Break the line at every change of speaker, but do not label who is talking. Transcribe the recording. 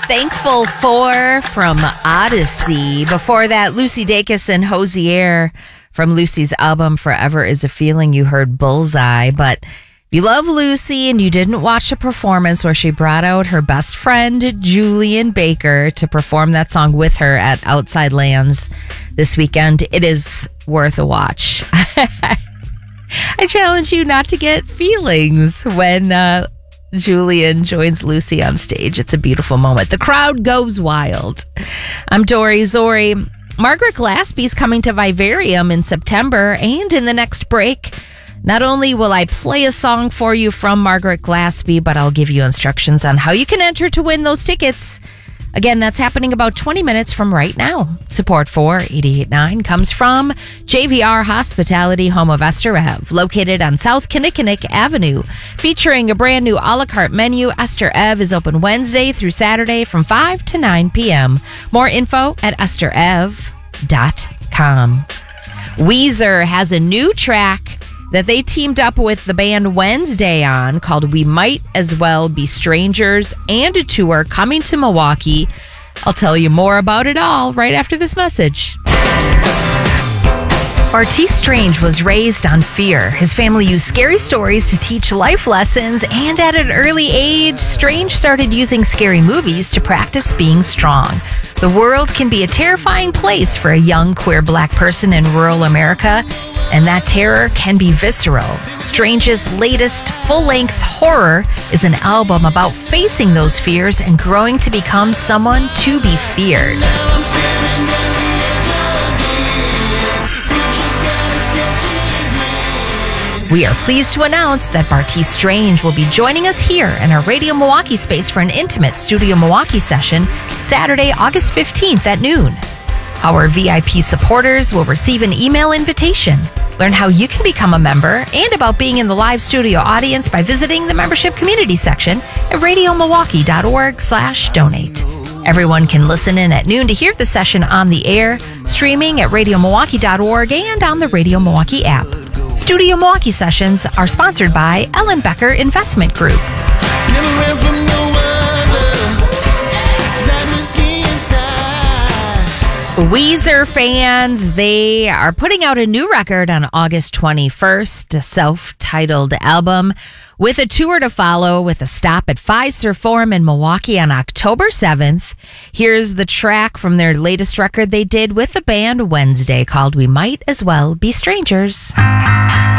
Thankful For from Odyssey. Before that, Lucy Dacus and Hosier from Lucy's album Forever Is a Feeling. You heard Bullseye. But if you love Lucy and you didn't watch a performance where she brought out her best friend, Julian Baker, to perform that song with her at Outside Lands this weekend, it is worth a watch. I challenge you not to get feelings when Julian joins Lucy on stage. It's a beautiful moment. The crowd goes wild. I'm Dory Zori. Margaret Glaspie's coming to Vivarium in September, and in the next break, not only will I play a song for you from Margaret Glaspie, but I'll give you instructions on how you can enter to win those tickets. Again, that's happening about 20 minutes from right now. Support for 88.9 comes from JVR Hospitality, home of Esther Ev, located on South Kinnickinnick Avenue. Featuring a brand new a la carte menu, Esther Ev is open Wednesday through Saturday from 5 to 9 p.m. More info at esterev.com. Weezer has a new track that they teamed up with the band Wednesday on called We Might As Well Be Strangers, and a tour coming to Milwaukee. I'll tell you more about it all right after this message. Bartees Strange was raised on fear. His family used scary stories to teach life lessons, and at an early age, Strange started using scary movies to practice being strong. The world can be a terrifying place for a young queer black person in rural America, and that terror can be visceral. Strange's latest full-length Horror is an album about facing those fears and growing to become someone to be feared. We are pleased to announce that Bartees Strange will be joining us here in our Radio Milwaukee space for an intimate Studio Milwaukee session Saturday, August 15th at noon. Our VIP supporters will receive an email invitation. Learn how you can become a member and about being in the live studio audience by visiting the membership community section at radiomilwaukee.org/donate. Everyone can listen in at noon to hear the session on the air, streaming at radiomilwaukee.org and on the Radio Milwaukee app. Studio Milwaukee sessions are sponsored by Ellen Becker Investment Group. Weezer fans, they are putting out a new record on August 21st, a self-titled album with a tour to follow with a stop at Fiserv Forum in Milwaukee on October 7th. Here's the track from their latest record they did with the band Wednesday called We Might As Well Be Strangers.